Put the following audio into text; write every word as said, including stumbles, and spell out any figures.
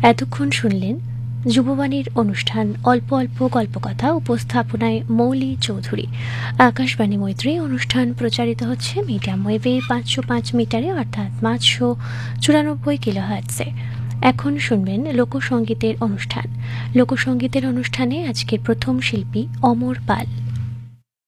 এতক্ষণ শুনলেন যুববাণীর অনুষ্ঠান অল্প অল্প গল্পকথা, উপস্থাপনায় মৌলি চৌধুরী। আকাশবাণী মৈত্রী অনুষ্ঠান প্রচারিত হচ্ছে মিডিয়াম ওয়েভে পাঁচশো পাঁচ মিটারে অর্থাৎ পাঁচশো চুরানব্বই কিলো হার্টসে। এখন শুনবেন লোকসঙ্গীতের অনুষ্ঠান। লোকসঙ্গীতের অনুষ্ঠানে আজকের প্রথম শিল্পী অমর পাল।